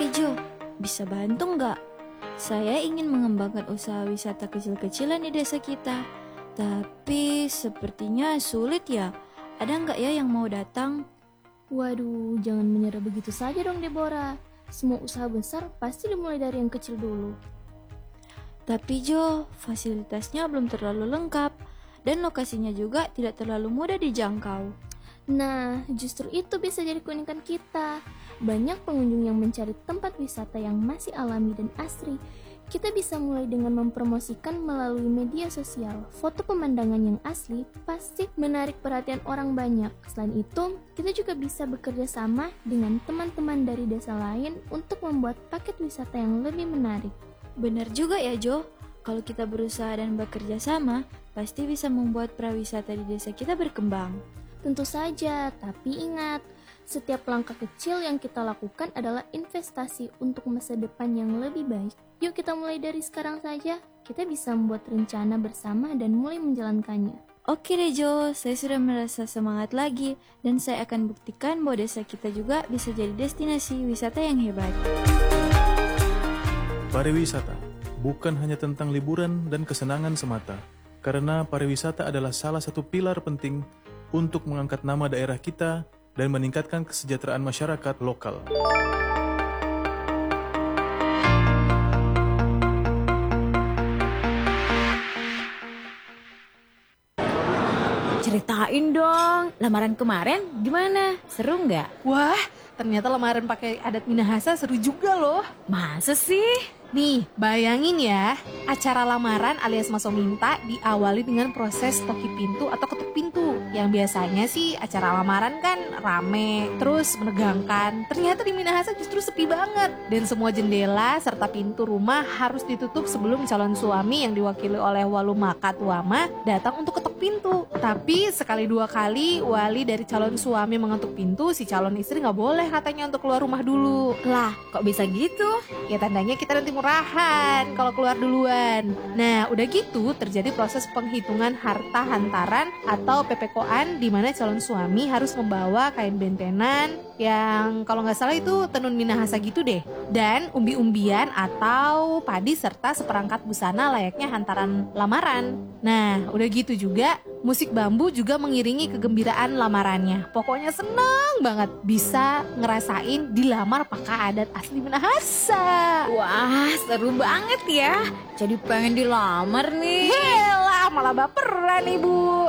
Jo, bisa bantu nggak? Saya ingin mengembangkan usaha wisata kecil-kecilan di desa kita. Tapi sepertinya sulit ya. Ada nggak ya yang mau datang? Waduh, jangan menyerah begitu saja dong Deborah. Semua usaha besar pasti dimulai dari yang kecil dulu. Tapi Jo, fasilitasnya belum terlalu lengkap. Dan lokasinya juga tidak terlalu mudah dijangkau. Nah, justru itu bisa jadi keunikan kita. Banyak pengunjung yang mencari tempat wisata yang masih alami dan asri. Kita bisa mulai dengan mempromosikan melalui media sosial. Foto pemandangan yang asli pasti menarik perhatian orang banyak. Selain itu, kita juga bisa bekerja sama dengan teman-teman dari desa lain untuk membuat paket wisata yang lebih menarik. Benar juga ya Jo, kalau kita berusaha dan bekerja sama, pasti bisa membuat prawisata di desa kita berkembang. Tentu saja, tapi ingat, setiap langkah kecil yang kita lakukan adalah investasi untuk masa depan yang lebih baik. Yuk kita mulai dari sekarang saja, kita bisa membuat rencana bersama dan mulai menjalankannya. Oke deh Jo, saya sudah merasa semangat lagi dan saya akan buktikan bahwa desa kita juga bisa jadi destinasi wisata yang hebat. Pariwisata bukan hanya tentang liburan dan kesenangan semata, karena pariwisata adalah salah satu pilar penting untuk mengangkat nama daerah kita dan meningkatkan kesejahteraan masyarakat lokal. Ceritain dong, lamaran kemarin gimana? Seru nggak? Wah, ternyata lamaran pakai adat Minahasa seru juga loh. Masa sih? Nih, bayangin ya, acara lamaran alias maso minta diawali dengan proses toki pintu atau ketuk pintu. Yang biasanya sih acara lamaran kan rame, terus menegangkan. Ternyata di Minahasa justru sepi banget. Dan semua jendela serta pintu rumah harus ditutup sebelum calon suami yang diwakili oleh Walu Makat Wama datang untuk ketuk pintu. Tapi sekali dua kali wali dari calon suami mengetuk pintu, si calon istri gak boleh katanya untuk keluar rumah dulu. Lah, kok bisa gitu? Ya tandanya kita nanti murahan kalau keluar duluan. Nah, udah gitu terjadi proses penghitungan harta hantaran atau PPKOan di mana calon suami harus membawa kain bentenan yang kalau nggak salah itu tenun Minahasa gitu deh. Dan umbi-umbian atau padi serta seperangkat busana layaknya hantaran lamaran. Nah, udah gitu juga musik bambu juga mengiringi kegembiraan lamarannya. Pokoknya seneng banget bisa ngerasain dilamar pakai adat asli Minahasa. Wah, seru banget ya. Jadi pengen dilamar nih. Yelah, malah baperan ibu.